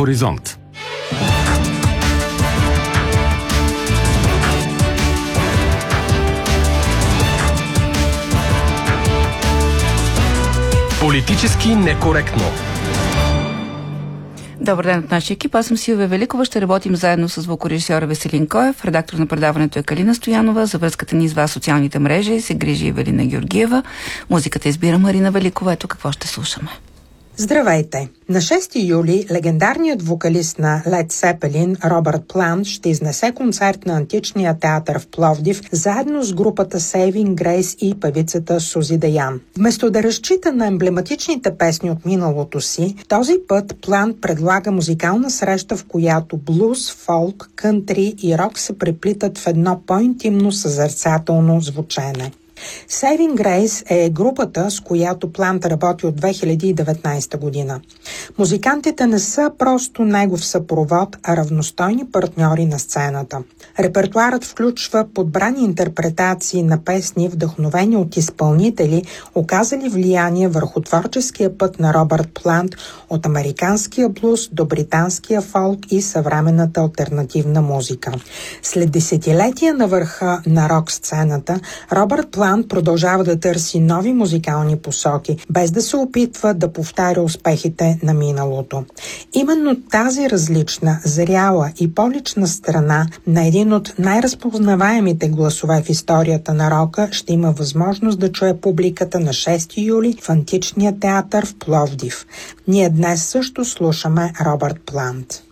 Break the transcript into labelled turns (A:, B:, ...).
A: Хоризонт. Политически некоректно.
B: Добър ден от нашия екип. Аз съм Силвия Великова. Ще работим заедно с звукорежисьора Веселин Коев. Редактор на предаването е Калина Стоянова. За връзката ни с вас социалните мрежи се грижи Евелина Георгиева. Музиката избира Марина Великова. Ето какво ще слушаме.
C: Здравейте! На 6 юли легендарният вокалист на Лед Сепелин Робърт Плант ще изнесе концерт на Античния театър в Пловдив заедно с групата Saving Grace и певицата Сузи Даян. Вместо да разчита на емблематичните песни от миналото си, този път Плант предлага музикална среща, в която блуз, фолк, кънтри и рок се преплитат в едно по-интимно съзерцателно звучене. Saving Grace е групата, с която Плант работи от 2019 година. Музикантите не са просто негов съпровод, а равностойни партньори на сцената. Репертуарът включва подбрани интерпретации на песни, вдъхновени от изпълнители, оказали влияние върху творческия път на Робърт Плант от американския блуз до британския фолк и съвременната алтернативна музика. След десетилетия на върха на рок-сцената, Робърт Плант продължава да търси нови музикални посоки, без да се опитва да повтаря успехите на миналото. Именно тази различна, зряла и по-лична страна на един от най-разпознаваемите гласове в историята на рока ще има възможност да чуе публиката на 6 юли в Античния театър в Пловдив. Ние днес също слушаме Робърт Плант.